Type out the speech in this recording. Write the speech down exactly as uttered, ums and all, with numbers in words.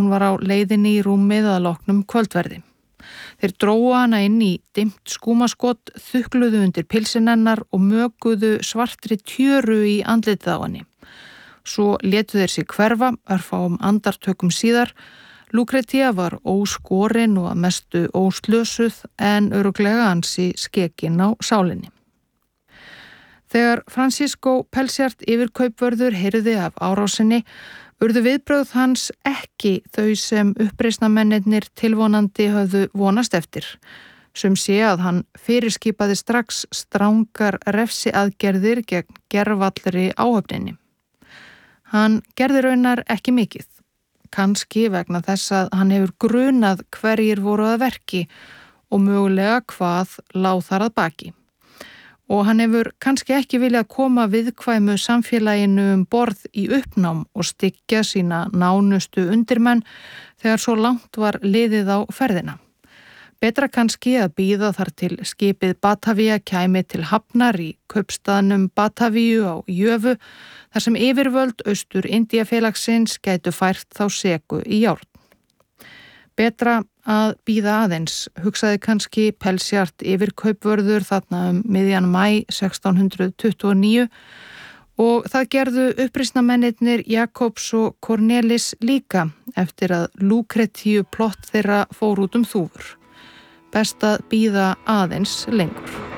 hún var á leiðinni í rúmið að loknum kvöldverði. Þeir drógu hana inn í dimmt skúmaskot, þukluðu undir pilsin hennar og möguðu svartri tjöru í andlitið á henni. Svo létu þeir sig hverfa, örfáum andartökum síðar. Lucretia var óskorin og að mestu óslösuð en örugglega ansi skekin á sálinni. Þegar Francisco Pelciart yfirkaupvörður heyrði af árásinni, urðu viðbrögð hans ekki þau sem uppreisnarmennirnir tilvonandi höfðu vonast eftir. Sum sé að hann fyrirskipaði strax strangar refsiaðgerðir gegn gervallri áhöfninni. Hann gerði raunar ekki mikið. Kannski vegna þess að hann hefur grunað hverjir voru að verki og mögulega hvað lá þar að baki. Og hann hefur kannski ekki viljað koma viðkvæmu samfélaginu um borð í uppnám og styggja sína nánustu undirmenn þegar svo langt var liðið á ferðina. Betra kannski að bíða þar til skipið Batavia kæmi til hafnar í kaupstaðnum Batavíu á Jöfu, þar sem yfirvöld Austur Indíafélagsins gætu fært þá seku í járn. Betra að bíða aðeins, hugsaði kannski Pelciart yfirkaupvörður þarna um miðjan maí sextán hundruð tuttugu og níu og það gerðu uppreisnarmennirnir Jakobs og Cornelis líka eftir að Lucretíu plott þeirra fór út um þúfur. Best að bíða aðeins lengur.